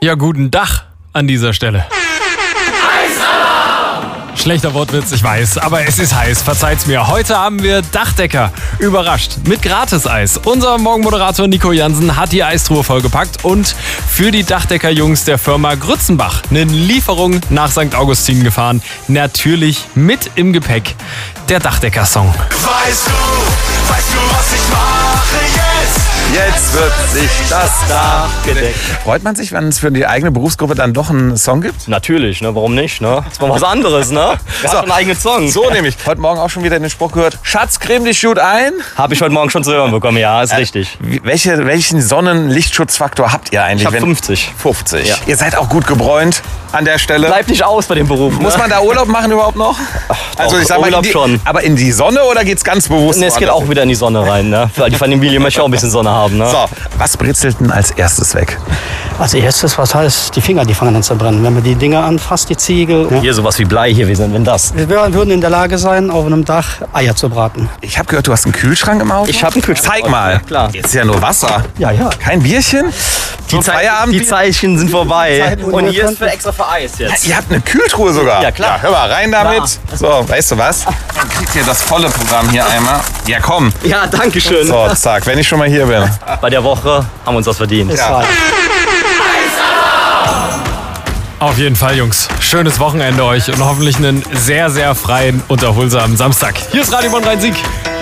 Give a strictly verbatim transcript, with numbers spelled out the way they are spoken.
Ja, guten Dach an dieser Stelle. Schlechter Wortwitz, ich weiß, aber es ist heiß, verzeiht's mir. Heute haben wir Dachdecker überrascht mit Gratis-Eis. Unser Morgenmoderator Nico Jansen hat die Eistruhe vollgepackt und für die Dachdecker-Jungs der Firma Grützenbach eine Lieferung nach Sankt Augustin gefahren. Natürlich mit im Gepäck der Dachdecker-Song. Weißt du, weißt du, was ich mache jetzt? Jetzt wird sich das Dach gedeckt. Freut man sich, wenn es für die eigene Berufsgruppe dann doch einen Song gibt? Natürlich, ne? Warum nicht? Ne? Das ist mal was anderes, ne? Wir So. haben einen eigenen Song. So nämlich. Heute Morgen auch schon wieder den Spruch gehört, Schatz, creme dich gut ein. Habe ich heute Morgen schon zu hören bekommen, ja, ist richtig. Wie- Welche, welchen Sonnenlichtschutzfaktor habt ihr eigentlich? Ich habe wenn- fünfzig. fünfzig. Ja. Ihr seid auch gut gebräunt an der Stelle. Bleibt nicht aus bei dem Beruf. Muss ne? man da Urlaub machen überhaupt noch? Also ich sag mal, in Urlaub die, schon. aber in die Sonne oder geht's ganz bewusst? Ne, es geht woanders auch wieder in die Sonne rein, ne? Weil die Familie möchte auch ein bisschen Sonne haben, ne? So, was britzelt denn als erstes weg? Als erstes, was heißt, die Finger, die fangen an zu brennen. Wenn man die Dinger anfasst, die Ziegel. Ja. Hier sowas wie Blei hier, wie sind wenn das? Wir würden in der Lage sein, auf einem Dach Eier zu braten. Ich habe gehört, du hast einen Kühlschrank im Auto. Ich habe einen Kühlschrank. Zeig mal. Ja, klar. Jetzt ist ja nur Wasser. Ja, ja. Kein Bierchen? Die, Zei Feierabend. die Zeichen sind vorbei. Zeiten, wo Und wir hier ist konnten. für extra für Eis jetzt. Ihr habt eine Kühltruhe sogar. Ja, klar. Ja, hör mal, rein damit. Klar. So, weißt du was? Dann kriegt ihr das volle Programm hier einmal. Ja, komm. Ja, danke schön. So, zack, wenn ich schon mal hier bin. Bei der Woche haben wir uns das verdient. Ist Ja. halt. Auf jeden Fall, Jungs. Schönes Wochenende euch und hoffentlich einen sehr, sehr freien und erholsamen Samstag. Hier ist Radio Bonn Rhein-Sieg.